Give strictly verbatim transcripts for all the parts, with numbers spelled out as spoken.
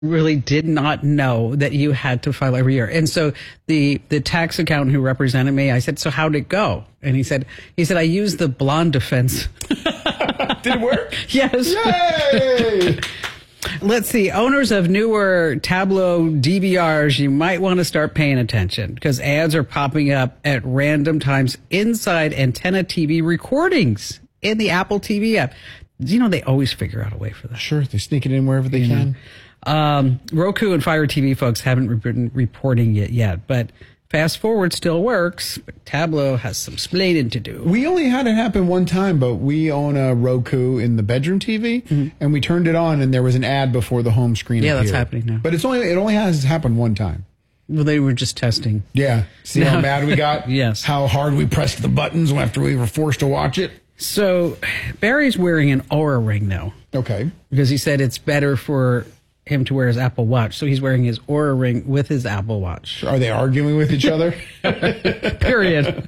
really did not know that you had to file every year. And so the the tax accountant who represented me, I said, so how'd it go? And he said, he said, I used the blonde defense. Did it work? Yes. Yay! Let's see. Owners of newer Tableau D V Rs, you might want to start paying attention because ads are popping up at random times inside antenna T V recordings in the Apple T V app. You know, they always figure out a way for that. Sure, they sneak it in wherever they you can. Know. Um, Roku and Fire T V folks haven't been reporting it yet, but fast forward still works. But Tableau has some splaining to do. We only had it happen one time, but we own a Roku in the bedroom T V, mm-hmm. and we turned it on, and there was an ad before the home screen. Yeah, appeared. That's happening now. But it's only it only has happened one time. Well, they were just testing. Yeah. See now, how mad we got? Yes. How hard we pressed the buttons after we were forced to watch it? So Barry's wearing an Oura ring now. Okay. Because he said it's better for him to wear his Apple Watch. So he's wearing his Oura ring with his Apple Watch. Are they arguing with each other? Period.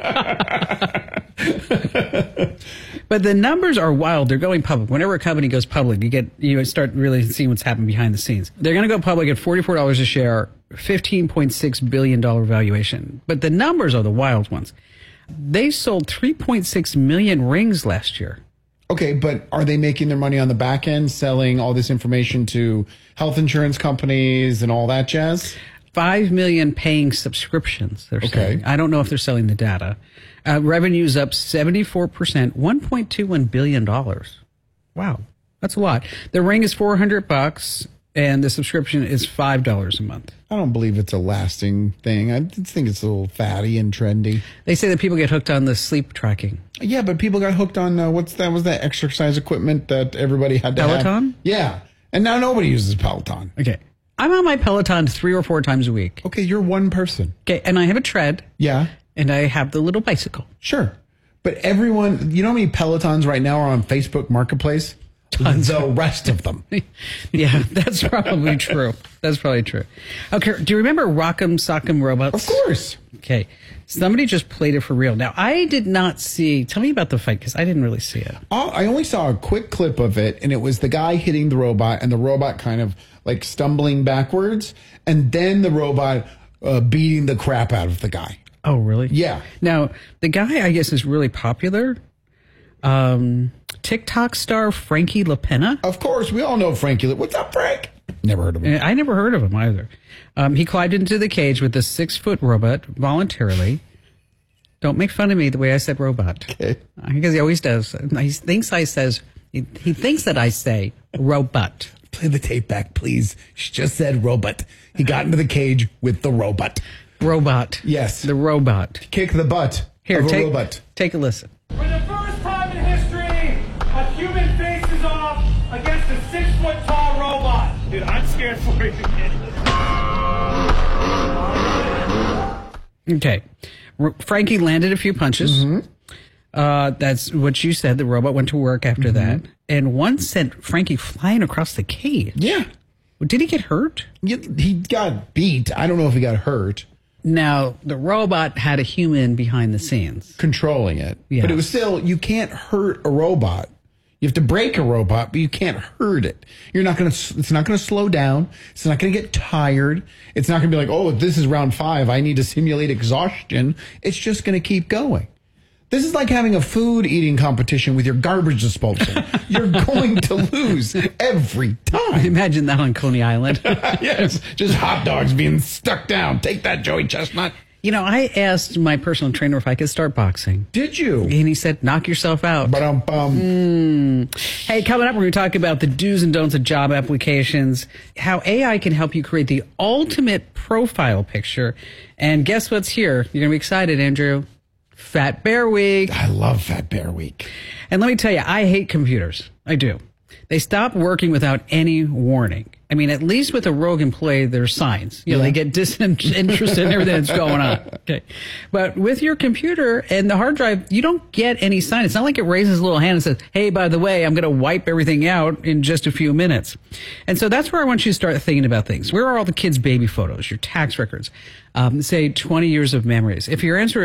But the numbers are wild. They're going public. Whenever a company goes public, you get you start really seeing what's happening behind the scenes. They're going to go public at forty-four dollars a share, fifteen point six billion dollars valuation. But the numbers are the wild ones. They sold three point six million rings last year. Okay, but are they making their money on the back end, selling all this information to health insurance companies and all that jazz? Five million paying subscriptions, they're okay. saying. I don't know if they're selling the data. Uh, revenue's up seventy-four percent, one point two one billion dollars. Wow, that's a lot. The ring is four hundred bucks, and the subscription is five dollars a month. I don't believe it's a lasting thing. I think it's a little fatty and trendy. They say that people get hooked on the sleep tracking. Yeah, but people got hooked on, uh, what's that? Was that exercise equipment that everybody had to Peloton? have? Peloton? Yeah. And now nobody uses Peloton. Okay. I'm on my Peloton three or four times a week. Okay, you're one person. Okay, and I have a tread. Yeah. And I have the little bicycle. Sure. But everyone, you know how many Pelotons right now are on Facebook Marketplace? Tons. The rest of them. Yeah, that's probably true. That's probably true. Okay, do you remember Rock'em Sock'em Robots? Of course. Okay, somebody just played it for real. Now, I did not see, tell me about the fight, because I didn't really see it. I only saw a quick clip of it, and it was the guy hitting the robot, and the robot kind of like stumbling backwards, and then the robot uh, beating the crap out of the guy. Oh, really? Yeah. Now, the guy, I guess, is really popular. Um... TikTok star Frankie LaPenna. Of course, we all know Frankie. What's up, Frank? Never heard of him. I never heard of him either. Um, he climbed into the cage with the six-foot robot voluntarily. Don't make fun of me the way I said robot. Okay. Because he always does. He thinks I says. He, he thinks that I say robot. Play the tape back, please. She just said robot. He got into the cage with the robot. Robot. Yes. The robot. Kick the butt. Here, of a take robot. Take a listen. For the first time in history, a human faces off against a six-foot-tall robot. Dude, I'm scared for you. Okay. R- Frankie landed a few punches. Mm-hmm. Uh, that's what you said. The robot went to work after mm-hmm. that. And one sent Frankie flying across the cage. Yeah. Did he get hurt? He got beat. I don't know if he got hurt. Now, the robot had a human behind the scenes. Controlling it. Yes. But it was still, you can't hurt a robot. You have to break a robot, but you can't hurt it. You're not going to, it's not going to slow down. It's not going to get tired. It's not going to be like, oh, this is round five. I need to simulate exhaustion. It's just going to keep going. This is like having a food eating competition with your garbage disposal. You're going to lose every time. Imagine that on Coney Island. Yes, just hot dogs being stuck down. Take that, Joey Chestnut. You know, I asked my personal trainer if I could start boxing. Did you? And he said, knock yourself out. Ba-dum-bum. Mm. Hey, coming up, we're going to talk about the do's and don'ts of job applications, how A I can help you create the ultimate profile picture. And guess what's here? You're going to be excited, Andrew. Fat Bear Week. I love Fat Bear Week. And let me tell you, I hate computers. I do. They stop working without any warning. I mean, at least with a rogue employee, there's signs. You know, yeah. They get disinterested in everything that's going on. Okay. But with your computer and the hard drive, you don't get any sign. It's not like it raises a little hand and says, hey, by the way, I'm going to wipe everything out in just a few minutes. And so that's where I want you to start thinking about things. Where are all the kids' baby photos, your tax records, um, say twenty years of memories? If your answer is,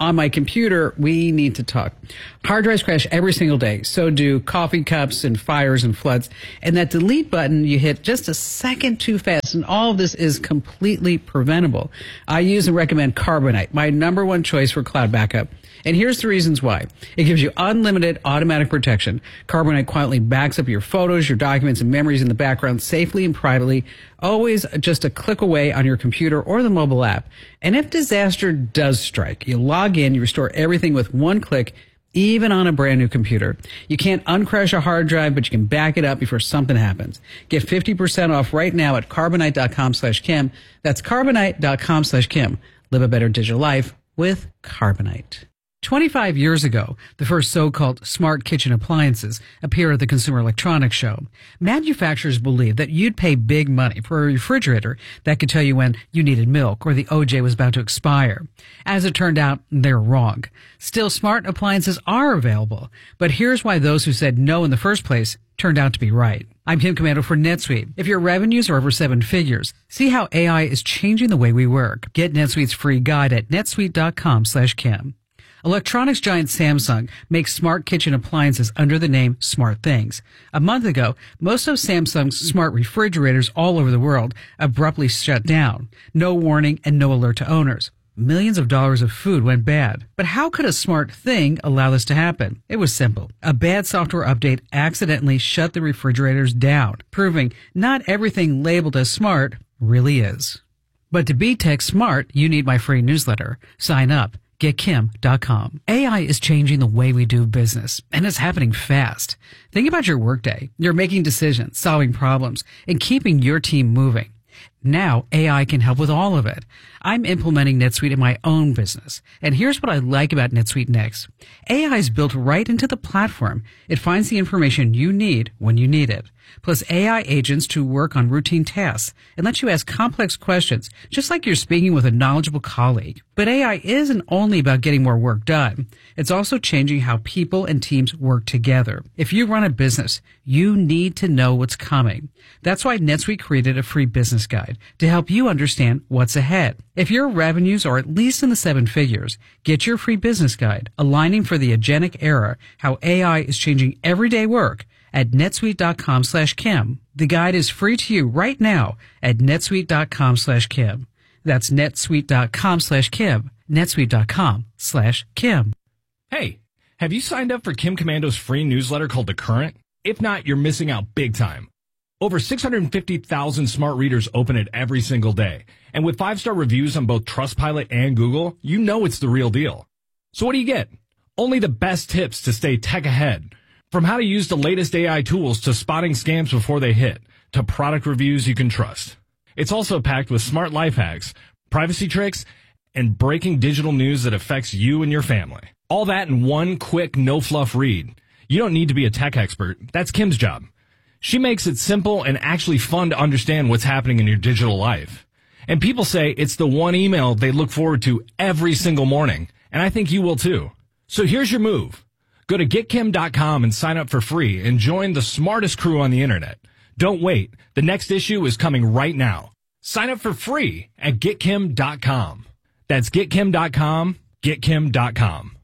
on my computer, we need to talk. Hard drives crash every single day. So do coffee cups and fires and floods. And that delete button you hit just a second too fast. And all of this is completely preventable. I use and recommend Carbonite, my number one choice for cloud backup. And here's the reasons why. It gives you unlimited automatic protection. Carbonite quietly backs up your photos, your documents, and memories in the background safely and privately, always just a click away on your computer or the mobile app. And if disaster does strike, you log in, you restore everything with one click, even on a brand new computer. You can't uncrash a hard drive, but you can back it up before something happens. Get fifty percent off right now at carbonite.com slash Kim. That's carbonite.com slash Kim. Live a better digital life with Carbonite. twenty-five years ago, the first so-called smart kitchen appliances appeared at the Consumer Electronics Show. Manufacturers believed that you'd pay big money for a refrigerator that could tell you when you needed milk or the O J was about to expire. As it turned out, they're wrong. Still, smart appliances are available, but here's why those who said no in the first place turned out to be right. I'm Kim Komando for NetSuite. If your revenues are over seven figures, see how A I is changing the way we work. Get NetSuite's free guide at netsuite.com slash Kim. Electronics giant Samsung makes smart kitchen appliances under the name SmartThings. A month ago, most of Samsung's smart refrigerators all over the world abruptly shut down. No warning and no alert to owners. Millions of dollars of food went bad. But how could a smart thing allow this to happen? It was simple. A bad software update accidentally shut the refrigerators down, proving not everything labeled as smart really is. But to be tech smart, you need my free newsletter. Sign up. get kim dot com. A I is changing the way we do business, and it's happening fast. Think about your workday. You're making decisions, solving problems, and keeping your team moving. Now, A I can help with all of it. I'm implementing NetSuite in my own business. And here's what I like about NetSuite Next. A I is built right into the platform. It finds the information you need when you need it. Plus A I agents to work on routine tasks and let you ask complex questions, just like you're speaking with a knowledgeable colleague. But A I isn't only about getting more work done. It's also changing how people and teams work together. If you run a business, you need to know what's coming. That's why NetSuite created a free business guide to help you understand what's ahead. If your revenues are at least in the seven figures, get your free business guide, Aligning for the Agentic Era, How A I is Changing Everyday Work, at netsuite.com slash Kim. The guide is free to you right now at netsuite.com slash Kim. That's netsuite.com slash Kim. netsuite.com slash Kim. Hey, have you signed up for Kim Komando's free newsletter called The Current? If not, you're missing out big time. Over six hundred fifty thousand smart readers open it every single day. And with five-star reviews on both Trustpilot and Google, you know it's the real deal. So what do you get? Only the best tips to stay tech ahead. From how to use the latest A I tools to spotting scams before they hit, to product reviews you can trust. It's also packed with smart life hacks, privacy tricks, and breaking digital news that affects you and your family. All that in one quick, no-fluff read. You don't need to be a tech expert. That's Kim's job. She makes it simple and actually fun to understand what's happening in your digital life. And people say it's the one email they look forward to every single morning. And I think you will too. So here's your move. Go to get kim dot com and sign up for free and join the smartest crew on the internet. Don't wait. The next issue is coming right now. Sign up for free at get kim dot com. That's get kim dot com, get kim dot com.